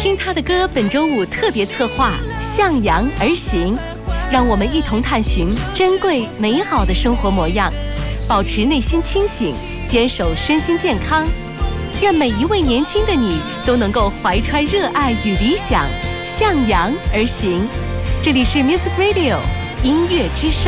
听他的歌本周五特别策划向阳而行，让我们一同探寻珍贵美好的生活模样，保持内心清醒，坚守身心健康。愿每一位年轻的你都能够怀揣热爱与理想，向阳而行。这里是 Music Radio 音乐之声。